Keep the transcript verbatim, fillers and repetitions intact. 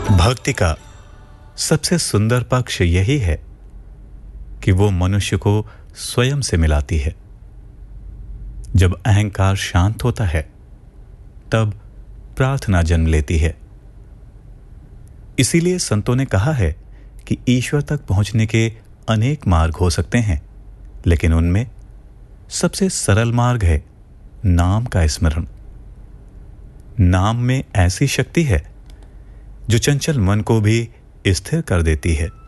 भक्ति का सबसे सुंदर पक्ष यही है कि वो मनुष्य को स्वयं से मिलाती है। जब अहंकार शांत होता है तब प्रार्थना जन्म लेती है। इसीलिए संतों ने कहा है कि ईश्वर तक पहुंचने के अनेक मार्ग हो सकते हैं, लेकिन उनमें सबसे सरल मार्ग है नाम का स्मरण। नाम में ऐसी शक्ति है जो चंचल मन को भी स्थिर कर देती है।